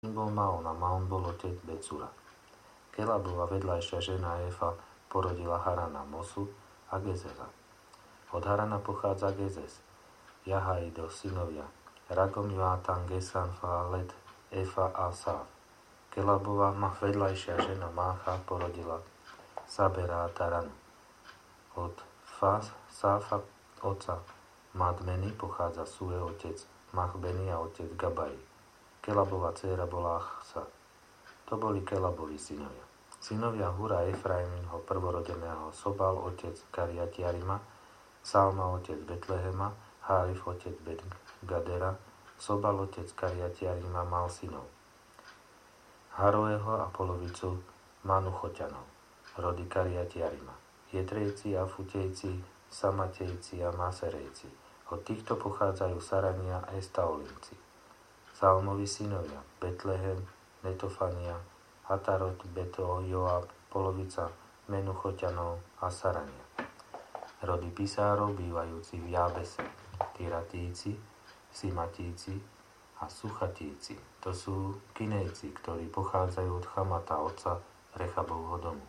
bol Maon a Maon bol otec Becura. Kelabova vedľajšia žena Efa porodila Harana, Mosu a Gezeza. Od Harana pochádza Gezes, Jahaido, synovia, Ragom, Joatan, Gesan, Falet, Efa a Sáv. Kelabova vedľajšia žena Mácha porodila Sabera a Taranu. Od Sáfa otca Madmeny pochádza Sue, otec Machbeny a otec Gabai. Kelabova dcéra bola Achsa. To boli Kelabovi synovia. Synovia Hura Efraimho prvorodeného, Sobal otec Kariatiarima, Salma otec Betlehema, Hárif otec Bet-Gadera, Sobal otec Kariatiarima mal synov Haroeho a polovicu Manuchoťanov, rody Kariatiarima, Jetrejci a Futejci, Samatejci a Maserejci. Od týchto pochádzajú Sarania a Estaolínci. Salmovi synovia Betlehem, Netofania, Hatarot, Beto, Joab, polovica Menuchoťanov a Sarania. Rody Pisárov bývajúci v Jábese, Tiratíci, Simatíci a Suchatíci. To sú Kinejci, ktorí pochádzajú od Chamata, otca Rechabovho domu.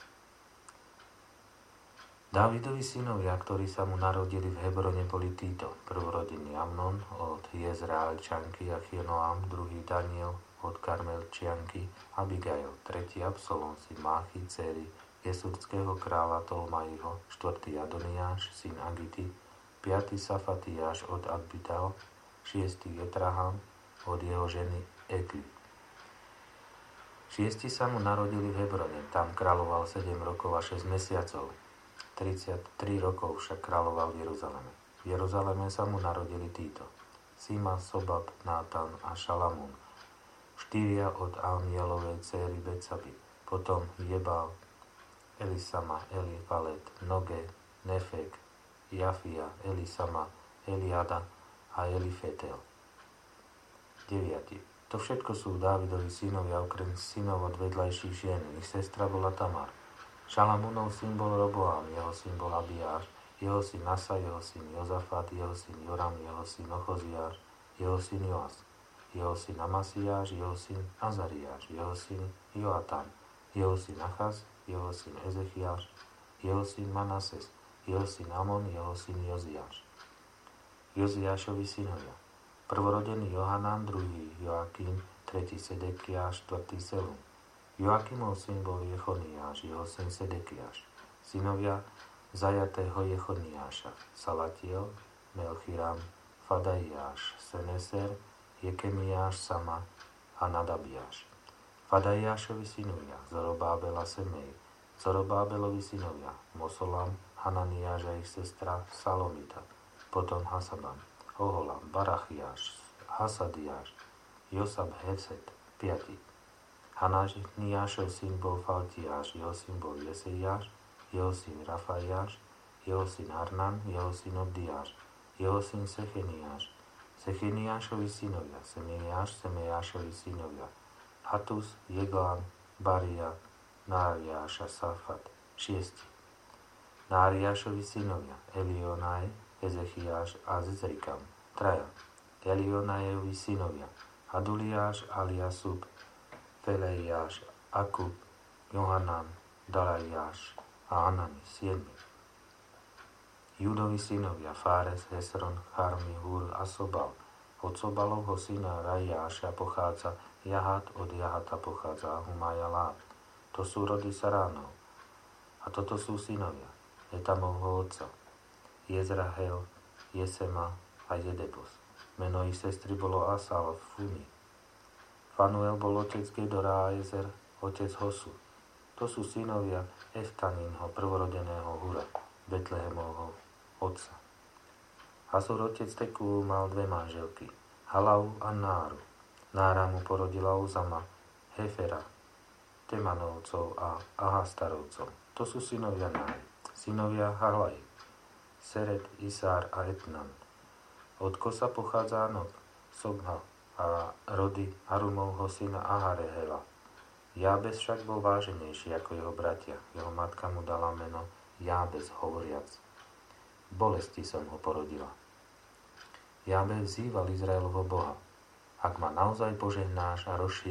Dávidovi synovia, ktorí sa mu narodili v Hebrone, boli títo. Prvorodený Amnon od Jezraelčanky Achinoam, druhý Daniel od Karmelčianky Abigail, tretí Absalom, syn Máchy, dcéry Jesurdského kráľa Tolmaiho, štvrtý Adoniáš, syn Agity, piatý Safatiáš od Adbital, šiestý Jetraham od jeho ženy Egli. Šiesti sa mu narodili v Hebrone, tam kráľoval 7 rokov a 6 mesiacov. 33 rokov však kráľoval v Jeruzaleme. V Jeruzaleme sa mu narodili títo: Sima, Sobab, Nátan a Šalamún, 4 od Amielovej dcéry Betsaby, potom Jebal, Elisama, Elifalet, Noge, Nefek, Jafia, Elisama, Eliada a Elifetel. 9. To všetko sú Dávidovi synovia, okrem synov od vedľajších žien. Ich sestra bola Tamar. Šalamúnov syn bol Roboám, jeho syn bol Abiáš, jeho syn Asa, jeho syn Jozafat, jeho syn Joram, jeho syn Ochoziáš, jeho syn Joas, jeho syn Amasiáš, jeho syn Azariáš, jeho syn Joatan, jeho syn Achaz, jeho syn Ezechiáš, jeho syn Manases, jeho syn Amon, jeho syn Joziáš. Joziášovi synovia: prvorodený Johanan, druhý Joakim, tretí Sedekiáš, štvrtý Selum. Joakimov syn bol Jechoniáš, jeho syn Sedekiáš. Synovia zajatého Jechoniáša: Salatiel, Melchiram, Fadaiáš, Seneser, Jekemiáš, Sama a Nadabiáš. Fadaiášovi synovia: Zorobábel a Semej. Zorobábelovi synovia: Mosolam, Hananiáš a ich sestra Salomita, potom Hasaban, Oholam, Barachiáš, Hasadiáš, Josab, Hefset, 5. Hananiášov syn bol Faltiáš, jeho syn bol Jeseiáš, jeho syn Rafaiáš, jeho syn Arnan, jeho syn Obdiáš, jeho syn Secheniáš. Secheniášovi synovia: Semeiáš, Semeiášovi synovia: Hatus, Jeglán, Baria, Náriáš a Safat, 6. Náriášovi synovia: Elionaj, Ezechiáš a Zezrikam, 3. Elionajevi synovia: Aduliáš, Aliasub, Feleiáš, Akub, Johanan, Dalaiáš a Anani, 7. Judovi synovia: Fáres, Hesron, Charmi, Hur a Sobal. Od Sobalovho syna Raiáša pochádza Jahat, od Jahata pochádza Ahumaja Lát. To sú rody Saránov. A toto sú synovia Etamovho otca: Jezrahel, Jesema a Jedebos. Meno ich sestry bolo Asal v Funi. Fanuel bol otec Gedora a Ezer, otec Hosu. To sú synovia Eftaninho, prvorodeného Hura, Betlehemovho otca. Hasur, otec Tekú, mal 2 manželky, Halau a Náru. Nára mu porodila Uzama, Hefera, Temanovcov a Ahastarovcov. To sú synovia Náry. Synovia Halai: Seret, Isár a Etnan. Od Kosa pochádza Anok, Sobha a rody Harumovho syna Aharehela. Jábez však bol váženejší ako jeho bratia. Jeho matka mu dala meno Jábez, hovoriac: bolesti som ho porodila. Jábez vzýval Izraelovho Boha: ak ma naozaj požehnáš a rozšíriš